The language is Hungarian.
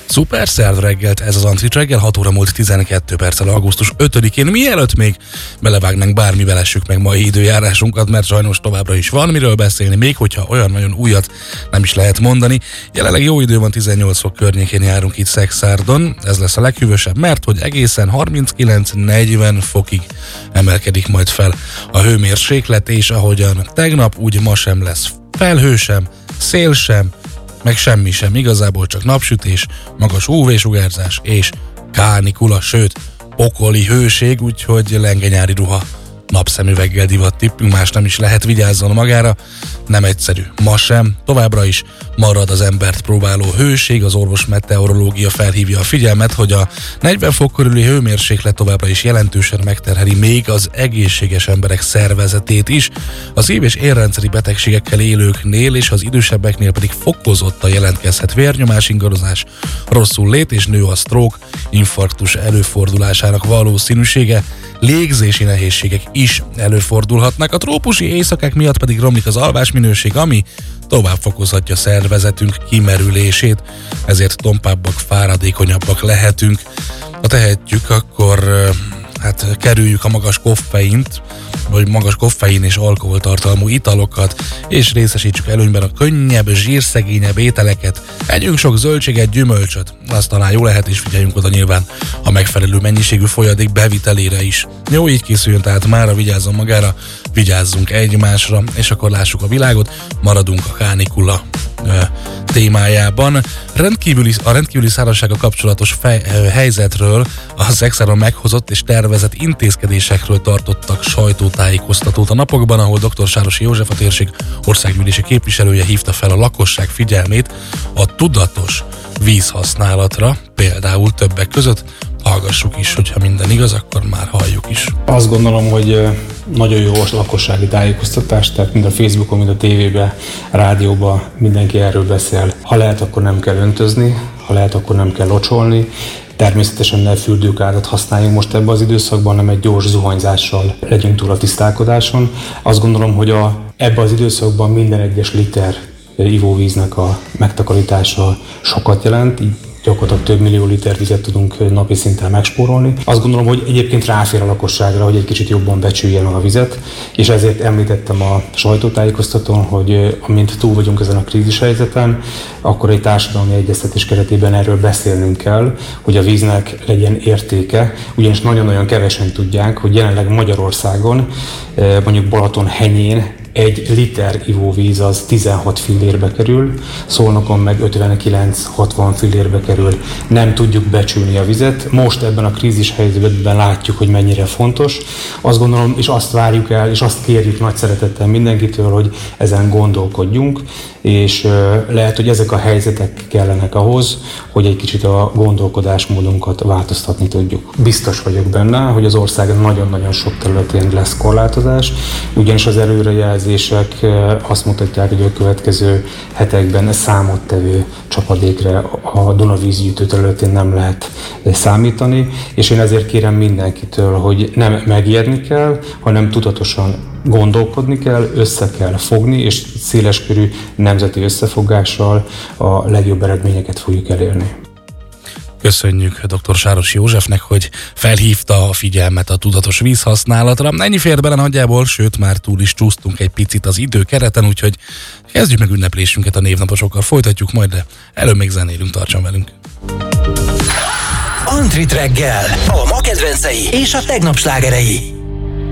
Szuper szerv reggelt, ez az Antrit reggel, 6 óra múlt 12 perccel augusztus 5-én. Mielőtt még belevágnánk bármi, belessük meg mai időjárásunkat, mert sajnos továbbra is van miről beszélni, még hogyha olyan nagyon újat nem is lehet mondani. Jelenleg jó idő van, 18 fok környékén járunk itt Szekszárdon, ez lesz a leghűvösebb, mert hogy egészen 39-40 fokig emelkedik majd fel a hőmérséklet, és ahogyan tegnap, úgy ma sem lesz felhő sem, szél sem, meg semmi sem, igazából csak napsütés, magas UV-sugárzás és kánikula, sőt, pokoli hőség, úgyhogy lengenyári ruha, napszemüveggel divat tippünk, más nem is lehet, vigyázzon magára, nem egyszerű. Ma sem, továbbra is marad az embert próbáló hőség, az orvos meteorológia felhívja a figyelmet, hogy a 40 fok körüli hőmérséklet továbbra is jelentősen megterheli még az egészséges emberek szervezetét is. A szív- és érrendszeri betegségekkel élőknél és az idősebbeknél pedig fokozottan jelentkezhet vérnyomás ingadozás, rosszul lét és nő a stroke, infarktus előfordulásának valószínűsége, légzési nehézségek is előfordulhatnak, a trópusi éjszakák miatt pedig romlik az alvásminőség, ami tovább fokozhatja szervezetünk kimerülését, ezért tompábbak, fáradékonyabbak lehetünk. Ha tehetjük, akkor kerüljük a magas koffeint, vagy magas koffein és alkoholtartalmú italokat, és részesítsük előnyben a könnyebb, zsírszegényebb ételeket. Együnk sok zöldséget, gyümölcsöt, azt talán jó lehet, és figyeljünk oda nyilván a megfelelő mennyiségű folyadék bevitelére is. Jó, így készüljön tehát mára, vigyázzon magára, vigyázzunk egymásra, és akkor lássuk a világot, maradunk a kánikula témájában. A rendkívüli szárazsággal kapcsolatos helyzetről, a Szekszáron meghozott és tervezett intézkedésekről tartottak sajtótájékoztatót a napokban, ahol dr. Sárosi József, a térség országgyűlési képviselője hívta fel a lakosság figyelmét a tudatos vízhasználatra, például többek között. Hallgassuk is, hogyha minden igaz, akkor már halljuk is. Azt gondolom, hogy nagyon jó lakossági tájékoztatás, tehát mind a Facebookon, mind a tévében, rádióban mindenki erről beszél. Ha lehet, akkor nem kell öntözni, ha lehet, akkor nem kell locsolni. Természetesen ne fürdőkádat használjunk most ebben az időszakban, hanem egy gyors zuhanyzással legyünk túl a tisztálkodáson. Azt gondolom, hogy ebben az időszakban minden egyes liter ivóvíznek a megtakarítása sokat jelent, így gyakorlatilag több millió liter vizet tudunk napi szinten megspórolni. Azt gondolom, hogy egyébként ráfér a lakosságra, hogy egy kicsit jobban becsülje meg a vizet, és ezért említettem a sajtótájékoztatón, hogy amint túl vagyunk ezen a krízis helyzeten, akkor egy társadalmi egyeztetés keretében erről beszélnünk kell, hogy a víznek legyen értéke, ugyanis nagyon-nagyon kevesen tudják, hogy jelenleg Magyarországon, mondjuk Balatonhenyén, egy liter ivóvíz az 16 fillérbe kerül, Szolnokon meg 59-60 fillérbe kerül. Nem tudjuk becsülni a vizet. Most ebben a krízis helyzetben látjuk, hogy mennyire fontos. Azt gondolom, és azt várjuk el, és azt kérjük nagy szeretettel mindenkitől, hogy ezen gondolkodjunk, és lehet, hogy ezek a helyzetek kellenek ahhoz, hogy egy kicsit a gondolkodásmódunkat változtatni tudjuk. Biztos vagyok benne, hogy az ország nagyon-nagyon sok területén lesz korlátozás, ugyanis az előrejelzések azt mutatják, hogy a következő hetekben számottevő csapadékra a Dunavízgyűjtő területén nem lehet számítani, és én ezért kérem mindenkitől, hogy nem megijedni kell, hanem tudatosan gondolkodni kell, össze kell fogni, és széleskörű nemzeti összefogással a legjobb eredményeket fogjuk elérni. Köszönjük dr. Sárosi Józsefnek, hogy felhívta a figyelmet a tudatos vízhasználatra. Ennyi fér bele nagyjából, sőt már túl is csúsztunk egy picit az időkereten, úgyhogy kezdjük meg ünneplésünket a névnaposokkal. Folytatjuk majd, de előbb még zenélünk, tartson velünk. Antrit reggel, a ma kedvencei és a tegnap slágerei.